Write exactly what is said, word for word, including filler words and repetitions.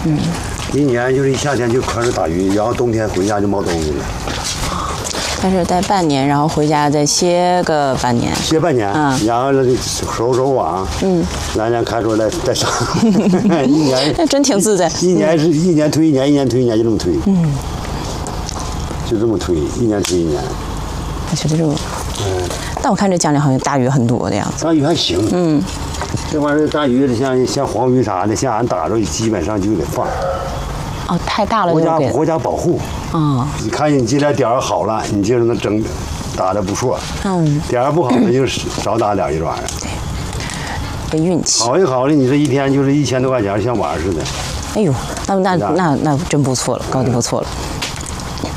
嗯，一年就是一夏天就开始打鱼，然后冬天回家就冒东西了。 但是待半年，然后回家再歇个半年。 歇半年，嗯，然后收收网，嗯，来年开出来再上，一年那真挺自在。 一年是一年推一年，一年推一年，就这么推，嗯，就这么推，一年推一年。 我觉得这种，嗯，但我看这江里好像大鱼很多的样子。 大鱼还行，嗯，这玩意儿大鱼像像黄鱼啥的，像俺打着基本上就得放。 哦，太大了国家就给国家保护。 哦， 你看你今天点儿好了，你就是能整打的不错。嗯，点儿不好那就是少打点儿一玩意儿。 对，运气。 好一好的，你这一天就是一千多块钱，像玩儿似的。 哎呦，那那那那真不错了，搞得不错了。